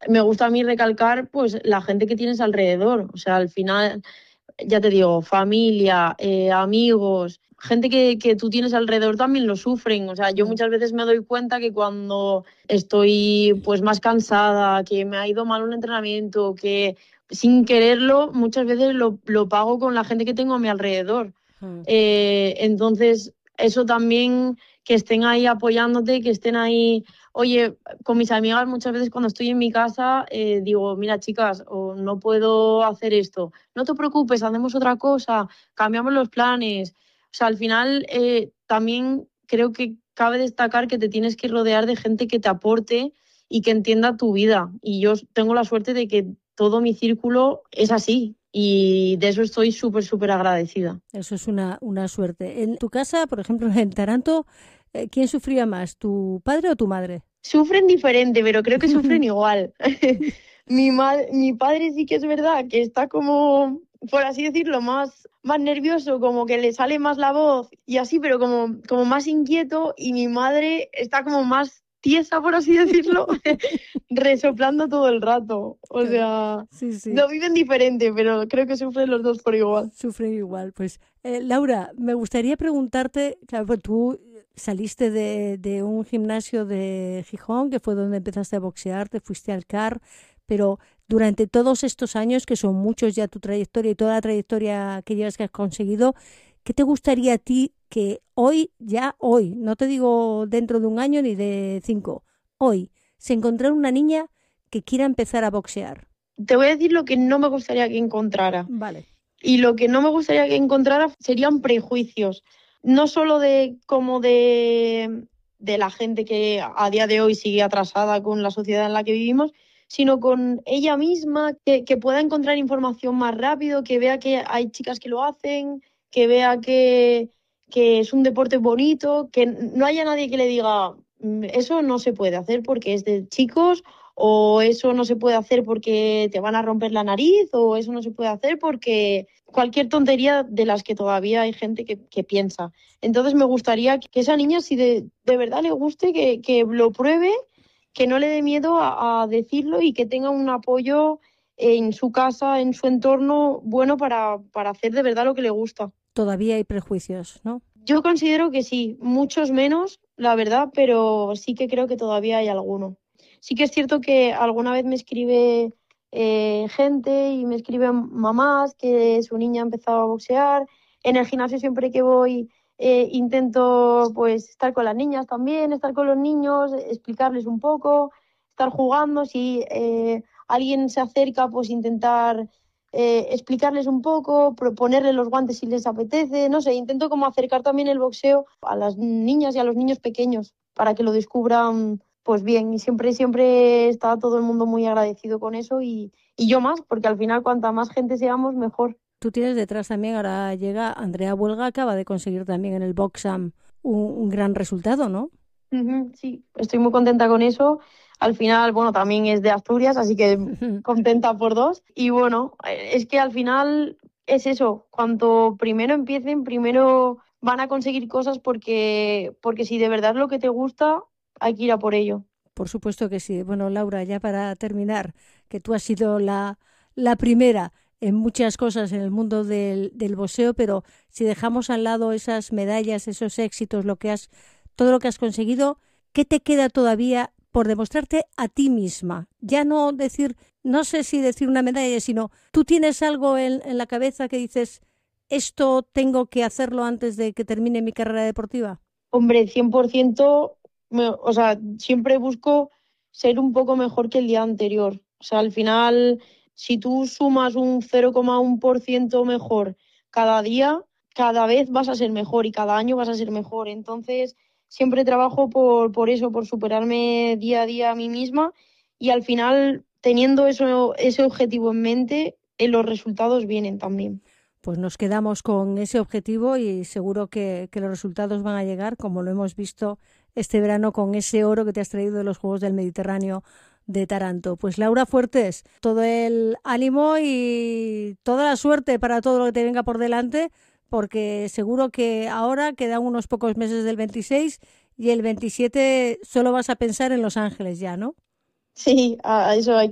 me gusta a mí recalcar pues la gente que tienes alrededor. O sea, al final, ya te digo, familia, amigos, gente que tú tienes alrededor también lo sufren. O sea, yo muchas veces me doy cuenta que cuando estoy pues más cansada, que me ha ido mal un entrenamiento, que sin quererlo, muchas veces lo pago con la gente que tengo a mi alrededor. Mm. Entonces, eso también, que estén ahí apoyándote, que estén ahí. Oye, con mis amigas muchas veces cuando estoy en mi casa digo, mira chicas, o no puedo hacer esto, no te preocupes, hacemos otra cosa, cambiamos los planes. O sea, al final también creo que cabe destacar que te tienes que rodear de gente que te aporte y que entienda tu vida. Y yo tengo la suerte de que todo mi círculo es así y de eso estoy súper, súper agradecida. Eso es una suerte. En tu casa, por ejemplo, en Taranto, ¿quién sufría más, tu padre o tu madre? Sufren diferente, pero creo que sufren igual. Mi padre sí que es verdad que está como, por así decirlo, más nervioso, como que le sale más la voz y así, pero como más inquieto. Y mi madre está como más tiesa, por así decirlo, resoplando todo el rato. O Claro. sea, Sí, sí, lo viven diferente, pero creo que sufren los dos por igual. sufren igual. Pues, Laura, me gustaría preguntarte, claro, pues tú saliste de un gimnasio de Gijón, que fue donde empezaste a boxear, te fuiste al CAR, pero durante todos estos años, que son muchos ya tu trayectoria y toda la trayectoria que llevas que has conseguido, ¿qué te gustaría a ti que hoy, ya hoy, no te digo dentro de un año ni de 5, hoy, se encontrara una niña que quiera empezar a boxear? Te voy a decir lo que no me gustaría que encontrara. Vale. Y lo que no me gustaría que encontrara serían prejuicios, no solo de la gente que a día de hoy sigue atrasada con la sociedad en la que vivimos, sino con ella misma, que pueda encontrar información más rápido, que vea que hay chicas que lo hacen, que vea que es un deporte bonito, que no haya nadie que le diga, eso no se puede hacer porque es de chicos, o eso no se puede hacer porque te van a romper la nariz, o eso no se puede hacer porque cualquier tontería de las que todavía hay gente que piensa. Entonces me gustaría que esa niña, si de verdad le guste, que lo pruebe, que no le dé miedo a decirlo y que tenga un apoyo en su casa, en su entorno, bueno para hacer de verdad lo que le gusta. Todavía hay prejuicios, ¿no? Yo considero que sí, muchos menos, la verdad, pero sí que creo que todavía hay alguno. Sí que es cierto que alguna vez me escribe gente y me escriben mamás que su niña ha empezado a boxear. En el gimnasio siempre que voy intento pues estar con las niñas también, estar con los niños, explicarles un poco, estar jugando. Si alguien se acerca, pues intentar explicarles un poco, proponerles los guantes si les apetece, no sé, intento como acercar también el boxeo a las niñas y a los niños pequeños para que lo descubran pues bien, y siempre está todo el mundo muy agradecido con eso y yo más, porque al final cuanta más gente seamos, mejor. Tú tienes detrás también, ahora llega Andrea Huelga, acaba de conseguir también en el Boxam un gran resultado, ¿no? Ujú, sí, estoy muy contenta con eso. Al final, bueno, también es de Asturias, así que contenta por dos. Y bueno, es que al final es eso, cuanto primero empiecen, primero van a conseguir cosas porque si de verdad es lo que te gusta, hay que ir a por ello. Por supuesto que sí. Bueno, Laura, ya para terminar, que tú has sido la primera en muchas cosas en el mundo del boxeo, pero si dejamos al lado esas medallas, esos éxitos, todo lo que has conseguido, ¿qué te queda todavía por demostrarte a ti misma? Ya no decir, no sé si decir una medalla, sino tú tienes algo en la cabeza que dices, esto tengo que hacerlo antes de que termine mi carrera deportiva. Hombre, 100%, o sea, siempre busco ser un poco mejor que el día anterior. O sea, al final, si tú sumas un 0,1% mejor cada día, cada vez vas a ser mejor y cada año vas a ser mejor. Entonces, siempre trabajo por eso, por superarme día a día a mí misma y al final, teniendo ese objetivo en mente, los resultados vienen también. Pues nos quedamos con ese objetivo y seguro que los resultados van a llegar, como lo hemos visto este verano con ese oro que te has traído de los Juegos del Mediterráneo de Taranto. Pues Laura Fuertes, todo el ánimo y toda la suerte para todo lo que te venga por delante, porque seguro que ahora quedan unos pocos meses del 26 y el 27 solo vas a pensar en Los Ángeles ya, ¿no? Sí, a eso hay